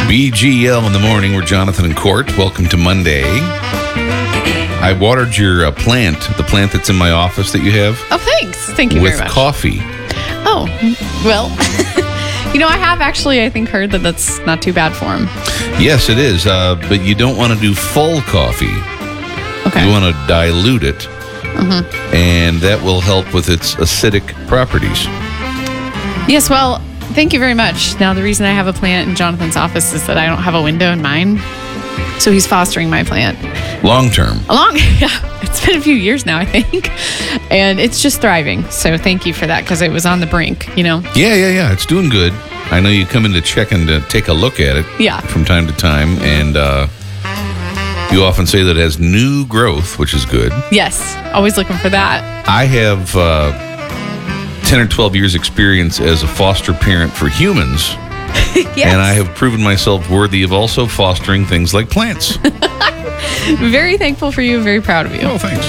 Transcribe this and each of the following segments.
BGL in the morning. We're Jonathan and Court. Welcome to Monday. I watered your plant, the plant that's in my office that you have. Oh, thanks. Thank you very much. With coffee. Oh, well, I have actually, I think, heard that that's not too bad for him. Yes, it is. But you don't want to do full coffee. Okay. You want to dilute it. And that will help with its acidic properties. Yes, well, thank you very much. Now, the reason I have a plant in Jonathan's office is that I don't have a window in mine. So he's fostering my plant. Long term. It's been a few years now, I think. And it's just thriving. So thank you for that, because it was on the brink, Yeah. It's doing good. I know you come in to check and to take a look at it from time to time. And you often say that it has new growth, which is good. Yes. Always looking for that. I have 10 or 12 years experience as a foster parent for humans. Yes. And I have proven myself worthy of also fostering things like plants. Very thankful for you. Very proud of you. Oh, thanks.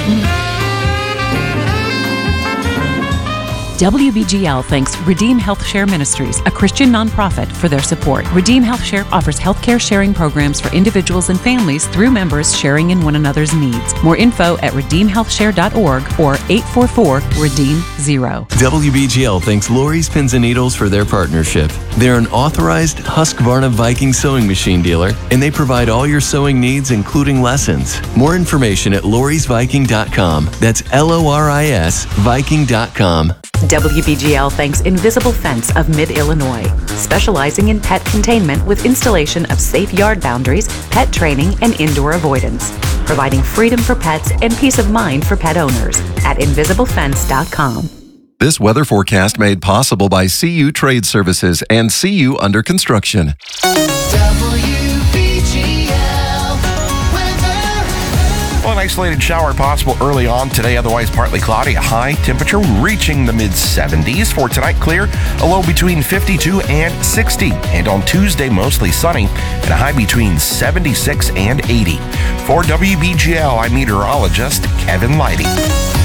WBGL thanks Redeem Health Share Ministries, a Christian nonprofit, for their support. Redeem Health Share offers healthcare sharing programs for individuals and families through members sharing in one another's needs. More info at redeemhealthshare.org or 844-REDEEM-0. WBGL thanks Lori's Pins and Needles for their partnership. They're an authorized Husqvarna Viking sewing machine dealer, and they provide all your sewing needs, including lessons. More information at lorisviking.com. That's LORIS Viking.com. WBGL thanks Invisible Fence of Mid-Illinois, specializing in pet containment with installation of safe yard boundaries, pet training, and indoor avoidance, providing freedom for pets and peace of mind for pet owners at invisiblefence.com. This weather forecast made possible by CU Trade Services and CU Under Construction. Well, an isolated shower possible early on today, otherwise partly cloudy. A high temperature reaching the mid-70s. For tonight, clear, a low between 52 and 60. And on Tuesday, mostly sunny, and a high between 76 and 80. For WBGL, I'm meteorologist Kevin Leidy.